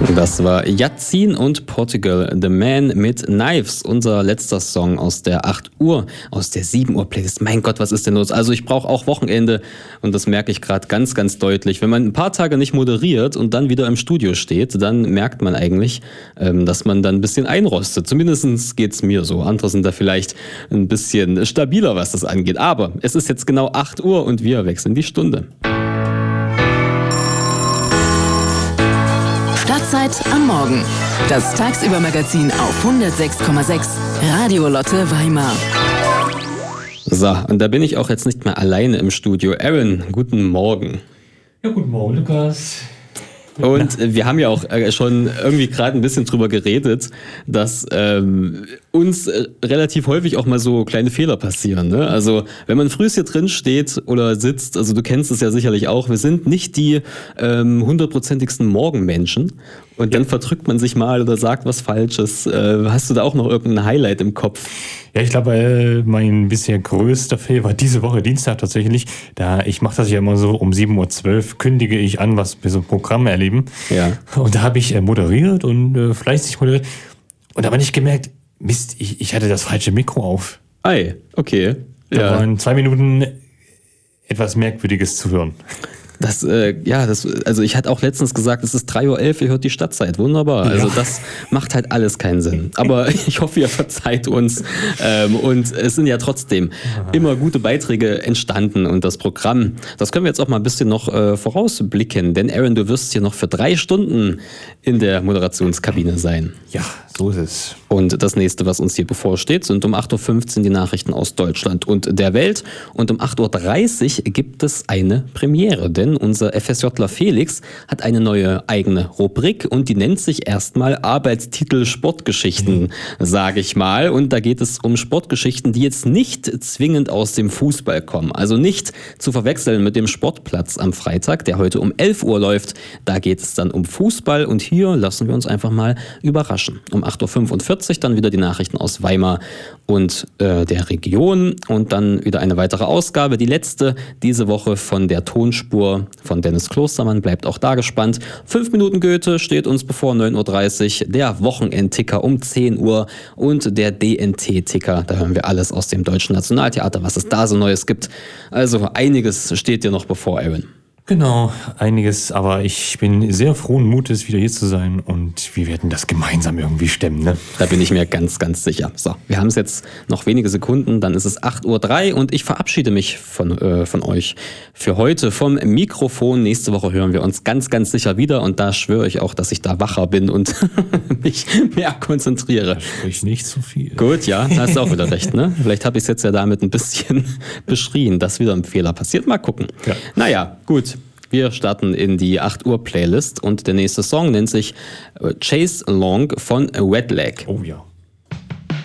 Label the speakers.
Speaker 1: Das war Yazzin und Portugal, The Man mit Knives, unser letzter Song aus der 8 Uhr, aus der 7 Uhr Playlist. Mein Gott, was ist denn los? Also ich brauche auch Wochenende und das merke ich gerade ganz, ganz deutlich. Wenn man ein paar Tage nicht moderiert und dann wieder im Studio steht, dann merkt man eigentlich, dass man dann ein bisschen einrostet. Zumindest geht's mir so. Andere sind da vielleicht ein bisschen stabiler, was das angeht. Aber es ist jetzt genau 8 Uhr und wir wechseln die Stunde.
Speaker 2: Stadtzeit am Morgen. Das Tagsüber-Magazin auf 106,6 Radio Lotte Weimar.
Speaker 1: So, und da bin ich auch jetzt nicht mehr alleine im Studio. Aaron, guten Morgen.
Speaker 3: Ja, guten Morgen, Lukas.
Speaker 1: Und wir haben ja auch schon irgendwie gerade ein bisschen drüber geredet, dass uns relativ häufig auch mal so kleine Fehler passieren. Ne? Also wenn man früh hier drin steht oder sitzt, also du kennst es ja sicherlich auch, wir sind nicht die 100%igsten Morgenmenschen. Und dann verdrückt man sich mal oder sagt was Falsches. Hast du da auch noch irgendein Highlight im Kopf?
Speaker 3: Ja, ich glaube, mein bisher größter Fail war diese Woche Dienstag tatsächlich. Ich mache das ja immer so, um 7.12 Uhr kündige ich an, was wir so Programme erleben.
Speaker 1: Ja.
Speaker 3: Und da habe ich moderiert und fleißig moderiert. Und da habe ich gemerkt, Mist, ich hatte das falsche Mikro auf.
Speaker 1: Ei, okay.
Speaker 3: Da waren 2 Minuten etwas Merkwürdiges zu hören.
Speaker 1: Also ich hatte auch letztens gesagt, es ist 3.11 Uhr, ihr hört die Stadtzeit. Wunderbar. Also das macht halt alles keinen Sinn. Aber ich hoffe, ihr verzeiht uns. Und es sind ja trotzdem immer gute Beiträge entstanden. Und das Programm, das können wir jetzt auch mal ein bisschen noch vorausblicken. Denn Aaron, du wirst hier noch für 3 Stunden in der Moderationskabine sein.
Speaker 3: Ja, so ist es.
Speaker 1: Und das nächste, was uns hier bevorsteht, sind um 8.15 Uhr die Nachrichten aus Deutschland und der Welt. Und um 8.30 Uhr gibt es eine Premiere, denn unser FSJler Felix hat eine neue eigene Rubrik und die nennt sich erstmal Arbeitstitel Sportgeschichten, sage ich mal. Und da geht es um Sportgeschichten, die jetzt nicht zwingend aus dem Fußball kommen. Also nicht zu verwechseln mit dem Sportplatz am Freitag, der heute um 11 Uhr läuft. Da geht es dann um Fußball und hier lassen wir uns einfach mal überraschen. Um 8.45 Uhr dann wieder die Nachrichten aus Weimar und der Region und dann wieder eine weitere Ausgabe. Die letzte diese Woche von der Tonspur von Dennis Klostermann. Bleibt auch da gespannt. 5 Minuten Goethe steht uns bevor, 9.30 Uhr. Der Wochenendticker um 10 Uhr und der DNT-Ticker. Da hören wir alles aus dem Deutschen Nationaltheater, was es da so Neues gibt. Also einiges steht dir noch bevor, Aaron.
Speaker 3: Genau, einiges, aber ich bin sehr frohen Mutes, wieder hier zu sein und wir werden das gemeinsam irgendwie stemmen, ne?
Speaker 1: Da bin ich mir ganz, ganz sicher. So, wir haben es jetzt noch wenige Sekunden, dann ist es 8.03 Uhr und ich verabschiede mich von euch für heute vom Mikrofon. Nächste Woche hören wir uns ganz, ganz sicher wieder und da schwöre ich auch, dass ich da wacher bin und mich mehr konzentriere.
Speaker 3: Sprich nicht zu viel.
Speaker 1: Gut, ja, da hast du auch wieder recht, ne? Vielleicht habe ich es jetzt ja damit ein bisschen beschrien, dass wieder ein Fehler passiert. Mal gucken. Ja. Naja, gut. Wir starten in die 8 Uhr Playlist und der nächste Song nennt sich Chase Along von Wet Leg.
Speaker 3: Oh ja.